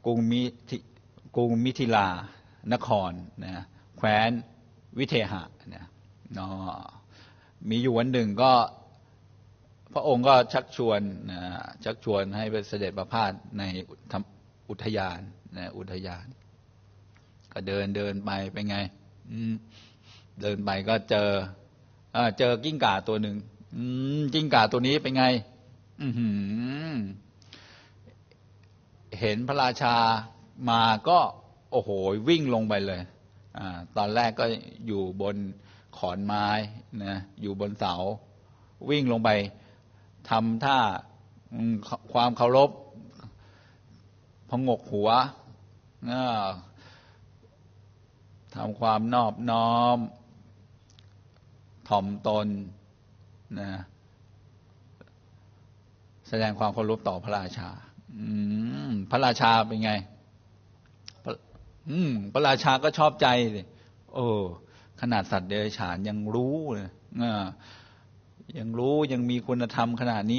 กรุงมิถิกรุงมิถิลานครนะแคว้นวิเทหะนะมีอยู่วันหนึ่งก็พระองค์ก็ชักชวนให้ไปเสด็จประพาสในอุทยานนะอุทยานก็เดินไปเป็นไงเดินไปก็เจอกิ้งก่าตัวหนึ่งกิ้งก่าตัวนี้เป็นไงเห็นพระราชามาก็โอ้โหวิ่งลงไปเลยตอนแรกก็อยู่บนขอนไม้นะอยู่บนเสาวิ่งลงไปทำท่าความเคารพพงกหัวทำความนอบน้อมถ่อมตนนะแสดงความเคารพต่อพระราชาพระราชาเป็นไงพระราชาก็ชอบใจเลยขนาดสัตว์เดรัจฉานยังรู้เลยยังมีคุณธรรมขนาดนี้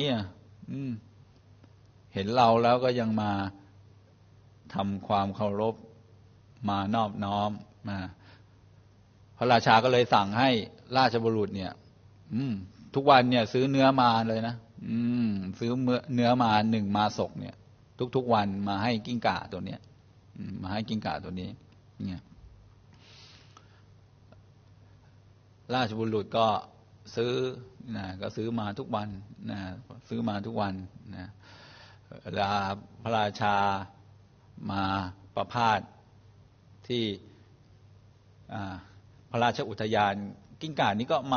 เห็นเราแล้วก็ยังมาทำความเคารพมานอบน้อมมาพระราชาก็เลยสั่งให้ราชบุรุษเนี่ยทุกวันเนี่ยซื้อเนื้อมาเลยนะซื้อเนื้อมา1 มาศกเนี่ยทุกๆวันมาให้กิ้งก่าตัวเนี้ยมาให้กิ้งก่าตัวนี้เนี่ยราชบุรุษก็ซื้อก็ซื้อมาทุกวันซื้อมาทุกวันเวลาพระราชามาประพาสที่พระราชอุทยานกิ้งก่านี้ก็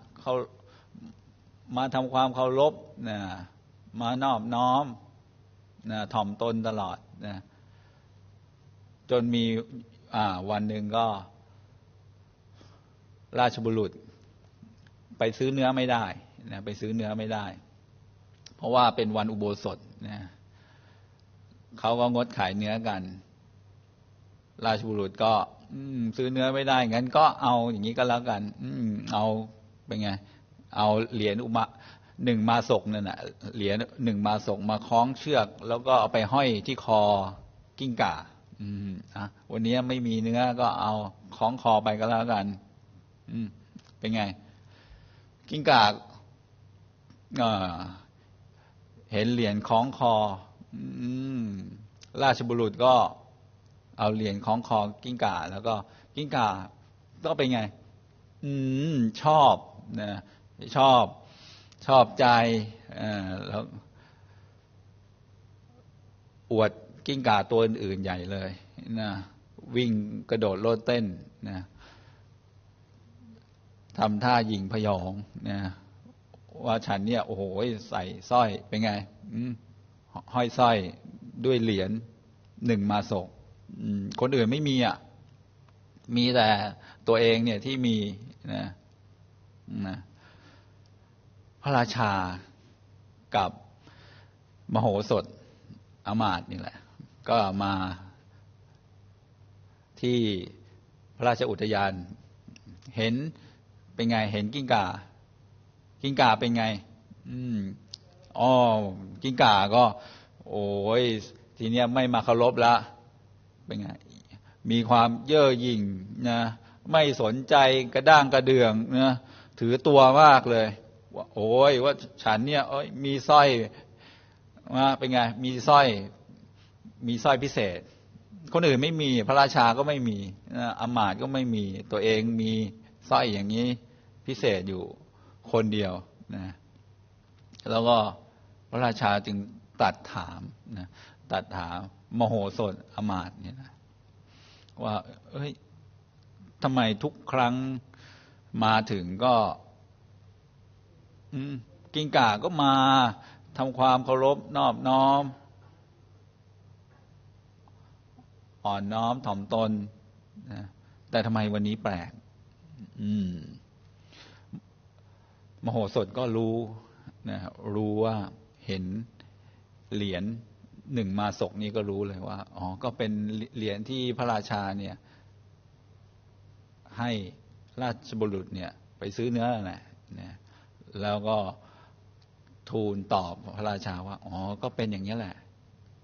มาทำความเคารพมานอบน้อมถ่อมตนตลอดจนมีวันหนึ่งก็ราชบุรุษไปซื้อเนื้อไม่ได้ไปซื้อเนื้อไม่ได้เพราะว่าเป็นวันอุโบสถเขาก็งดขายเนื้อกันราชบุรุษก็ซื้อเนื้อไม่ได้งั้นก็เอาอย่างนี้ก็แล้วกันเอาเป็นไงเอาเหรียญ1 มาศกนั่นน่ะเหรียญ1 มาศกมาคล้องเชือกแล้วก็เอาไปห้อยที่คอกิ้งก่าวันนี้ไม่มีเนื้อก็เอาคล้องคอไปก็แล้วกันเป็นไงกิ้งก่าเห็นเหรียญคล้องคอราชบุรุษก็เอาเหรียญคล้องคอกิ้งก่าแล้วก็กิ้งก่าก็เป็นไงชอบนะชอบใจแล้วอวดกิ้งก่าตัวอื่นๆใหญ่เลยนะวิ่งกระโดดโลดเต้นนะทำท่าหยิ่งพยองนะว่าฉันเนี่ยโอ้โหใส่สร้อยเป็นไงห้อยสร้อยด้วยเหรียญ1 มาศกคนอื่นไม่มีมีแต่ตัวเองเนี่ยที่มีนะพระราชากับมโหสถอมาตย์นี่แหละก็มาที่พระราชอุทยานเห็นเป็นไงเห็นกิ้งก่าเป็นไงกิ้งก่าก็โอ้ยทีเนี้ยไม่มาเคารพละเป็นไงมีความเย่อหยิ่งนะไม่สนใจกระด้างกระเดื่องนะถือตัวมากเลยว่าโอ้ยว่าฉันเนี่ยมีสร้อยเป็นไงมีสร้อยพิเศษคนอื่นไม่มีพระราชาก็ไม่มีอมาตย์ก็ไม่มีตัวเองมีสร้อยอย่างนี้พิเศษอยู่คนเดียวนะแล้วก็พระราชาจึงตัดถามมโหสถอมาตย์เนี่ยนะว่าทำไมทุกครั้งมาถึงก็กิ้งก่าก็มาทำความเคารพนอบน้อมอ่อนน้อมถ่อมตนนะแต่ทำไมวันนี้แปลกมโหสถก็รู้นะรู้ว่าเห็นเหรียญ1 มาศกนี้ก็รู้เลยว่าก็เป็นเหรียญที่พระราชาเนี่ยให้ราชบุรุษเนี่ยไปซื้อเนื้อแหละนะแล้วก็ทูลตอบพระราชาว่าก็เป็นอย่างนี้แหละ